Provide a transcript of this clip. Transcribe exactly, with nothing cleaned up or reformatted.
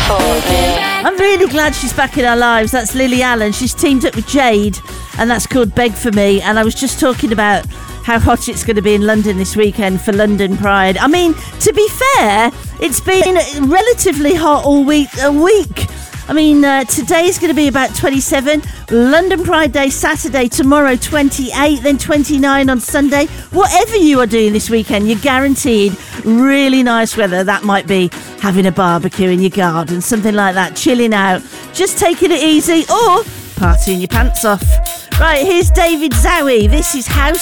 I'm really glad she's back in our lives. That's Lily Allen. She's teamed up with Jade, and that's called Beg For Me. And I was just talking about how hot it's going to be in London this weekend for London Pride. I mean, to be fair, it's been relatively hot all week. A week. I mean, uh, today's going to be about twenty-seven. London Pride Day Saturday, tomorrow twenty-eight, then twenty-nine on Sunday. Whatever you are doing this weekend, you're guaranteed really nice weather. That might be having a barbecue in your garden, something like that, chilling out, just taking it easy, or partying your pants off. Right, here's David Zowie. This is House